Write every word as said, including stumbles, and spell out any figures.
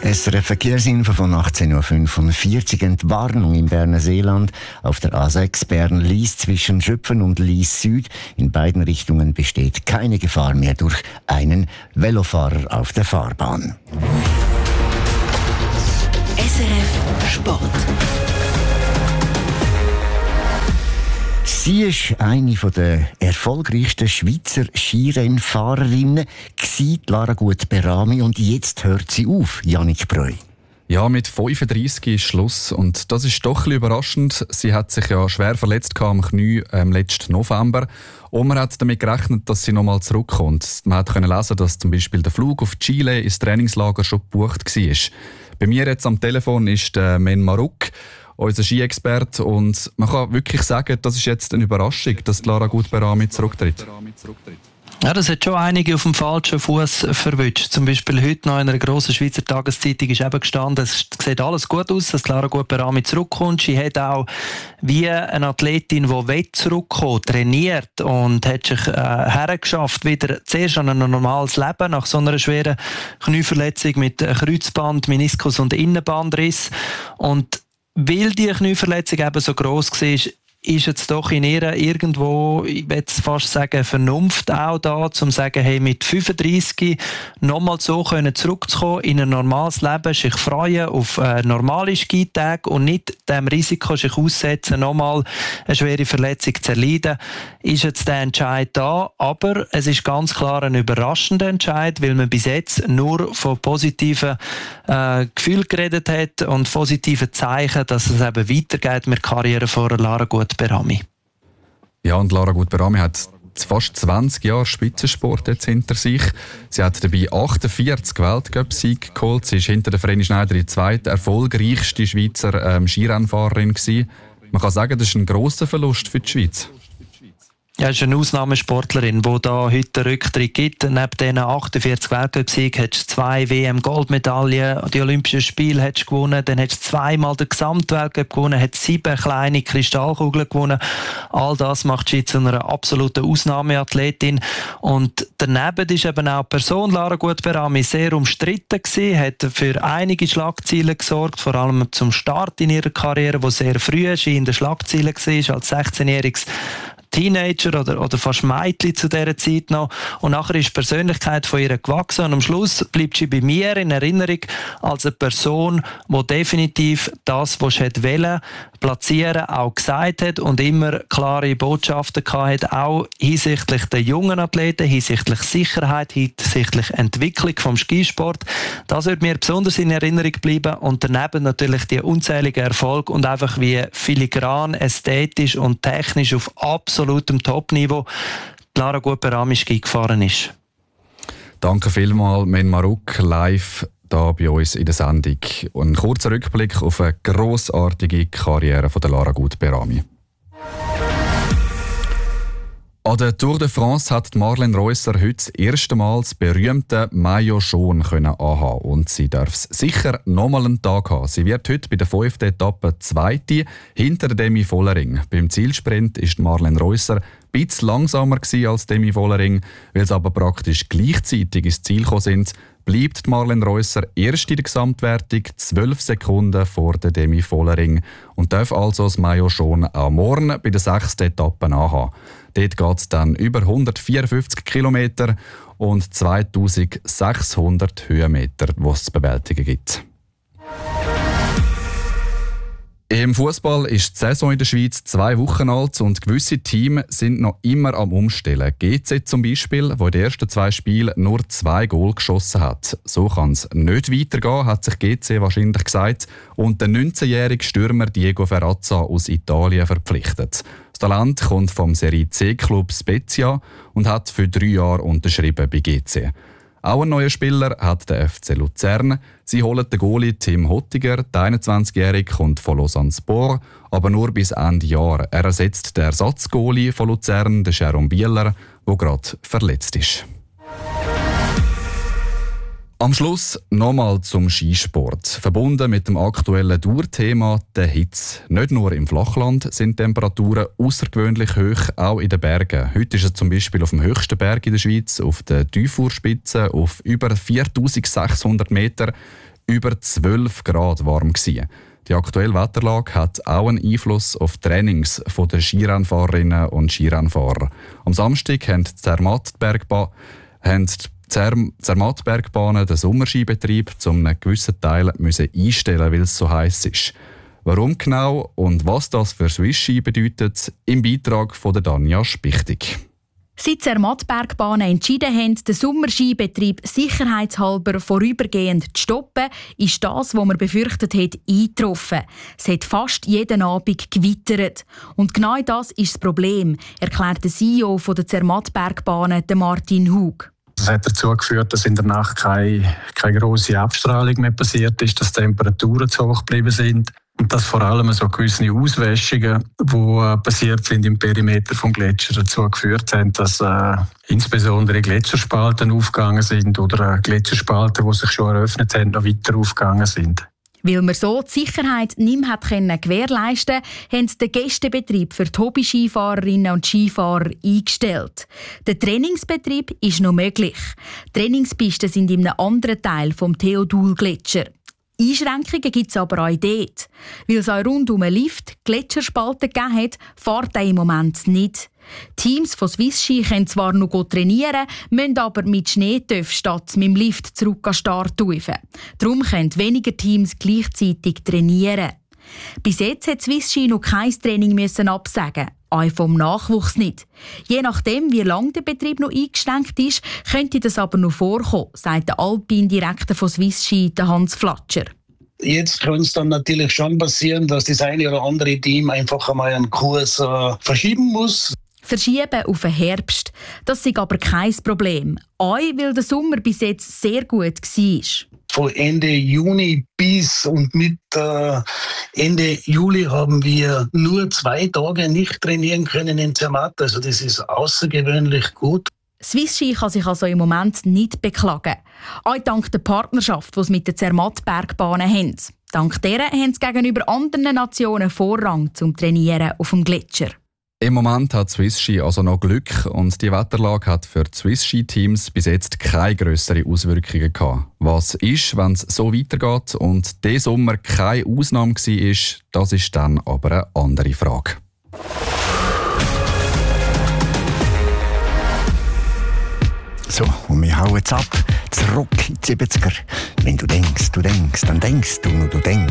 S R F Verkehrsinfo von achtzehn Uhr fünfundvierzig. Entwarnung im Berner Seeland. Auf der A sechs Bern-Lies zwischen Schöpfen und Lies Süd. In beiden Richtungen besteht keine Gefahr mehr durch einen Velofahrer auf der Fahrbahn. S R F Sport. Sie war eine der erfolgreichsten Schweizer Skirennfahrerinnen, Lara Gut-Berami, und jetzt hört sie auf, Jannik Breu. Ja, mit fünfunddreissig ist Schluss und das ist doch ein bisschen überraschend. Sie hat sich ja schwer verletzt am Knie im letzten November und man hat damit gerechnet, dass sie nochmal zurückkommt. Man konnte lesen, dass zum Beispiel der Flug auf Chile ins Trainingslager schon gebucht war. Bei mir jetzt am Telefon ist der Men Maruk, unser Ski-Experte, und man kann wirklich sagen, das ist jetzt eine Überraschung, dass Lara Gut-Berami zurücktritt. Ja, das hat schon einige auf dem falschen Fuß verwünscht. Zum Beispiel heute noch in einer grossen Schweizer Tageszeitung ist eben gestanden, es sieht alles gut aus, dass Lara Gut-Berami zurückkommt. Sie hat auch wie eine Athletin, die zurückkommen, trainiert und hat sich äh, hergeschafft, wieder zuerst an ein normales Leben nach so einer schweren Knieverletzung mit Kreuzband, Meniskus und Innenbandriss. Und weil die Knieverletzung eben so gross war, ist jetzt doch in ihr irgendwo, ich würde fast sagen, Vernunft auch da, um zu sagen, hey, mit fünfunddreissig nochmal so können zurückzukommen in ein normales Leben, sich freuen auf äh, normale Skitage und nicht dem Risiko sich aussetzen, nochmal eine schwere Verletzung zu erleiden, ist jetzt der Entscheid da. Aber es ist ganz klar ein überraschender Entscheid, weil man bis jetzt nur von positiven äh, Gefühlen geredet hat und positiven Zeichen, dass es eben weitergeht mit der Karriere von Lara Gut-Berami. Ja, und Lara Gut-Berami hat fast zwanzig Jahre Spitzensport jetzt hinter sich. Sie hat dabei achtundvierzig Weltcup-Siege geholt. Sie ist hinter der Vreni Schneider die zweite erfolgreichste Schweizer ähm, Skirennfahrerin gewesen. Man kann sagen, das ist ein grosser Verlust für die Schweiz. Ja, ist eine Ausnahmesportlerin, die da heute einen Rücktritt gibt. Neben diesen achtundvierzig Weltcup-Siegen hat sie zwei W M-Goldmedaillen, die Olympischen Spiele hat sie gewonnen, dann hat sie zweimal den Gesamtweltcup gewonnen, hat sieben kleine Kristallkugeln gewonnen. All das macht sie zu einer absoluten Ausnahmeathletin. Und daneben ist eben auch die Person Lara Gut-Berami sehr umstritten gewesen, hat für einige Schlagzeilen gesorgt, vor allem zum Start in ihrer Karriere, wo sehr früh in den Schlagzeilen war, als sechzehnjähriges Teenager oder, oder fast Mädchen zu dieser Zeit noch. Und nachher ist die Persönlichkeit von ihr gewachsen und am Schluss bleibt sie bei mir in Erinnerung als eine Person, die definitiv das, was sie wollte, platzieren, auch gesagt hat und immer klare Botschaften hatte, auch hinsichtlich der jungen Athleten, hinsichtlich Sicherheit, hinsichtlich Entwicklung vom Skisport. Das wird mir besonders in Erinnerung bleiben und daneben natürlich die unzähligen Erfolge und einfach wie filigran, ästhetisch und technisch auf absolutem Top-Niveau Lara Gut-Berami Ski gefahren ist. Danke vielmals, Men Maruk, live da bei uns in der Sendung. Und ein kurzer Rückblick auf eine grossartige Karriere von der Lara Gut-Berami. An der Tour de France hat Marlene Reusser heute das erste Mal das berühmte Maillot jaune anhaben. Und sie darf es sicher nochmal einen Tag haben. Sie wird heute bei der fünften Etappe Zweite hinter Demi Vollering. Beim Zielsprint ist Marlene Reusser ein bisschen langsamer als Demi Vollering. Weil sie aber praktisch gleichzeitig ins Ziel gekommen sind, bleibt Marlene Reusser erst in der Gesamtwertung zwölf Sekunden vor der Demi Vollering und darf also das Maillot jaune auch morgen bei der sechsten Etappe anhaben. Dort geht es dann über hundertvierundfünfzig Kilometer und zweitausendsechshundert Höhenmeter, die es zu bewältigen gibt. Im Fußball ist die Saison in der Schweiz zwei Wochen alt und gewisse Teams sind noch immer am Umstellen. G Z zum Beispiel, wo in den ersten zwei Spielen nur zwei Goal geschossen hat. So kann es nicht weitergehen, hat sich G C wahrscheinlich gesagt und der neunzehnjährige Stürmer Diego Ferrazza aus Italien verpflichtet. Das Talent kommt vom Serie C-Club Spezia und hat für drei Jahre unterschrieben bei G C. Auch ein neuer Spieler hat der F C Luzern. Sie holen den Goalie Tim Hottiger, der einundzwanzigjährige, kommt von Lausanne Sport, aber nur bis Ende Jahr. Er ersetzt den Ersatzgoalie von Luzern, den Jerome Bieler, der gerade verletzt ist. Am Schluss nochmal zum Skisport. Verbunden mit dem aktuellen Dauerthema der Hitze. Nicht nur im Flachland sind Temperaturen außergewöhnlich hoch, auch in den Bergen. Heute ist es zum Beispiel auf dem höchsten Berg in der Schweiz, auf der Teufuhrspitze, auf über viertausendsechshundert Meter. über zwölf Grad warm gewesen. Die aktuelle Wetterlage hat auch einen Einfluss auf die Trainings der Skirennfahrerinnen und Skirennfahrer. Am Samstag haben die Zermatt-Bergbahnen Zermatt-Bergbahnen den Sommerskibetrieb zu einem gewissen Teil müssen einstellen, weil es so heiß ist. Warum genau und was das für Swiss Ski bedeutet, im Beitrag von der Danja Spichtig. Seit Zermatt-Bergbahnen entschieden haben, den Sommerskibetrieb sicherheitshalber vorübergehend zu stoppen, ist das, was man befürchtet hat, eingetroffen. Es hat fast jeden Abend gewittert. Und genau das ist das Problem, erklärt der C E O der Zermatt-Bergbahnen, Martin Hug. Das hat dazu geführt, dass in der Nacht keine, keine grosse Abstrahlung mehr passiert ist, dass die Temperaturen zu hoch geblieben sind. Und dass vor allem so gewisse Auswäschungen, die passiert sind im Perimeter vom Gletscher, dazu geführt haben, dass äh, insbesondere Gletscherspalten aufgegangen sind oder äh, Gletscherspalten, die sich schon eröffnet haben, noch weiter aufgegangen sind. Weil man so die Sicherheit nicht mehr können gewährleisten konnte, haben den Gästebetrieb für die Hobby-Skifahrerinnen und Skifahrer eingestellt. Der Trainingsbetrieb ist noch möglich. Trainingspisten sind in einem anderen Teil vom Theodul-Gletscher. Einschränkungen gibt es aber auch dort. Weil es auch rund um einen Lift Gletscherspalten gegeben hat, fährt er im Moment nicht. Teams von Swiss Ski können zwar noch gut trainieren, müssen aber mit Schneetöpfen statt mit dem Lift zurück an den Start rufen. Darum können weniger Teams gleichzeitig trainieren. Bis jetzt hat Swiss Ski noch kein Training müssen absagen, auch vom Nachwuchs nicht. Je nachdem, wie lange der Betrieb noch eingeschränkt ist, könnte das aber noch vorkommen, sagt der Alpin-Direktor von Swiss Ski, Hans Flatscher. Jetzt kann es dann natürlich schon passieren, dass das eine oder andere Team einfach einmal einen Kurs äh, verschieben muss. Verschieben auf den Herbst. Das ist aber kein Problem. Auch weil der Sommer bis jetzt sehr gut war. Von Ende Juni bis und mit äh, Ende Juli haben wir nur zwei Tage nicht trainieren können in Zermatt. Also das ist außergewöhnlich gut. Swiss Ski kann sich also im Moment nicht beklagen. Auch dank der Partnerschaft, die sie mit den Zermatt-Bergbahnen haben. Dank deren haben sie gegenüber anderen Nationen Vorrang zum Trainieren auf dem Gletscher. Im Moment hat Swiss Ski also noch Glück und die Wetterlage hat für die Swiss Ski Teams bis jetzt keine grösseren Auswirkungen gehabt. Was ist, wenn es so weitergeht und dieser Sommer keine Ausnahme war, das ist dann aber eine andere Frage. So, und wir hauen jetzt ab, zurück in die siebziger. Wenn du denkst, du denkst, dann denkst du nur, du denkst.